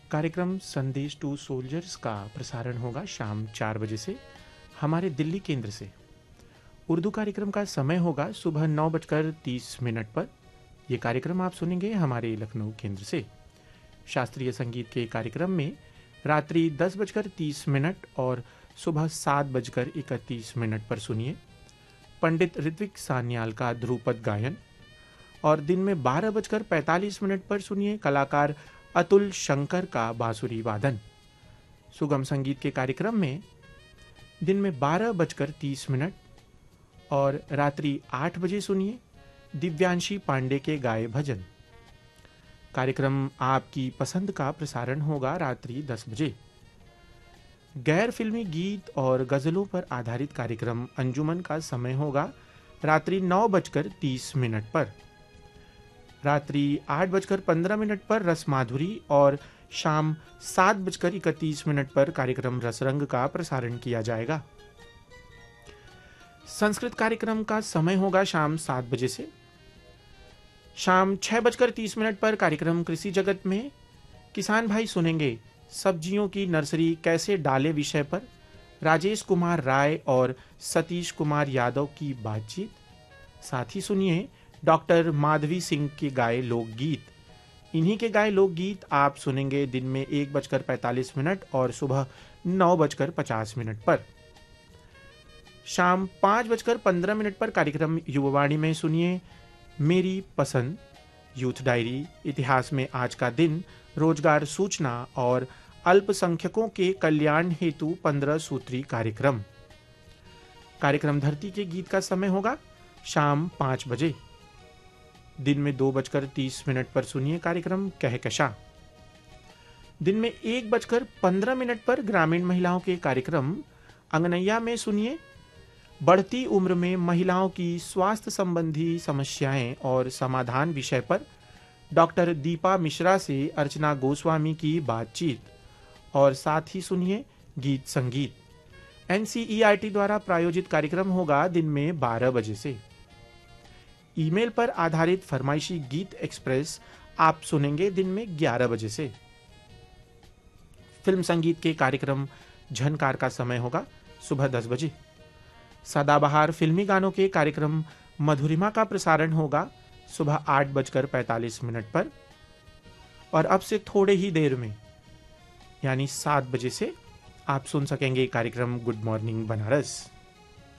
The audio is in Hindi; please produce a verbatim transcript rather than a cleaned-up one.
कार्यक्रम संदेश टू सोल्जर्स का प्रसारण होगा शाम चार बजे से हमारे दिल्ली केंद्र से। उर्दू कार्यक्रम का समय होगा सुबह नौ बजकर तीस मिनट पर। यह कार्यक्रम आप सुनेंगे हमारे लखनऊ केंद्र से। शास्त्रीय संगीत के कार्यक्रम में रात्रि दस बजकर तीस मिनट और सुबह सात बजकर इकतीस मिनट पर सुनिए पंडित ऋत्विक सान्याल का ध्रुपद गायन, और दिन में बारह बजकर पैंतालीस मिनट पर सुनिए कलाकार अतुल शंकर का बांसुरी वादन। सुगम संगीत के कार्यक्रम में दिन में बारह बजकर तीस मिनट और रात्रि आठ बजे सुनिए दिव्यांशी पांडे के गाए भजन। कार्यक्रम आपकी पसंद का प्रसारण होगा रात्रि दस बजे। गैर फिल्मी गीत और गजलों पर आधारित कार्यक्रम अंजुमन का समय होगा रात्रि नौ बजकर तीस मिनट पर। रात्रि आठ बजकर पंद्रह मिनट पर रस माधुरी और शाम सात बजकर इकतीस मिनट पर कार्यक्रम रसरंग का प्रसारण किया जाएगा। संस्कृत कार्यक्रम का समय होगा शाम सात बजे से। शाम छह बजकर तीस मिनट पर कार्यक्रम कृषि जगत में किसान भाई सुनेंगे सब्जियों की नर्सरी कैसे डाले विषय पर राजेश कुमार राय और सतीश कुमार यादव की बातचीत। साथ ही सुनिए डॉक्टर माधवी सिंह के गाए लोकगीत। इन्हीं के गाए लोकगीत आप सुनेंगे दिन में एक बजकर पैंतालीस मिनट और सुबह नौ बजकर पचास मिनट पर। शाम पाँच बजकर पंद्रह मिनट पर कार्यक्रम युवावाणी में सुनिए मेरी पसंद, यूथ डायरी, इतिहास में आज का दिन, रोजगार सूचना और अल्पसंख्यकों के कल्याण हेतु पंद्रह सूत्री कार्यक्रम। कार्यक्रम धरती के गीत का समय होगा शाम पाँच बजे। दिन में दो बजकर तीस मिनट पर सुनिए कार्यक्रम कहकशा। दिन में एक बजकर पंद्रह मिनट पर ग्रामीण महिलाओं के कार्यक्रम अंगनैया में सुनिए बढ़ती उम्र में महिलाओं की स्वास्थ्य संबंधी समस्याएं और समाधान विषय पर डॉक्टर दीपा मिश्रा से अर्चना गोस्वामी की बातचीत। और साथ ही सुनिए गीत संगीत। एनसीईआरटी द्वारा प्रायोजित कार्यक्रम होगा दिन में बारह बजे से। ईमेल पर आधारित फरमाइशी गीत एक्सप्रेस आप सुनेंगे दिन में ग्यारह बजे से। फिल्म संगीत के कार्यक्रम झनकार का समय होगा सुबह दस बजे। सदाबहार फिल्मी गानों के कार्यक्रम मधुरिमा का प्रसारण होगा सुबह आठ बजकर पैंतालीस मिनट पर। और अब से थोड़े ही देर में यानी सात बजे से आप सुन सकेंगे कार्यक्रम गुड मॉर्निंग बनारस।